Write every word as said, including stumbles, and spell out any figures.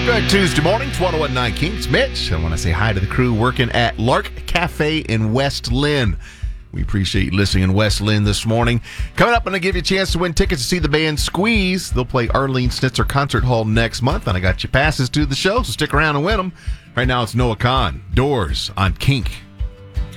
Good Tuesday morning, it's one oh one point nine Kings. Mitch, I want to say hi to the crew working at Lark Cafe in West Lynn. We appreciate you listening in West Lynn this morning. Coming up, I'm going to give you a chance to win tickets to see the band Squeeze. They'll play Arlene Schnitzer Concert Hall next month, and I got you passes to the show, so stick around and win them. Right now, it's Noah Kahn, Doors on Kink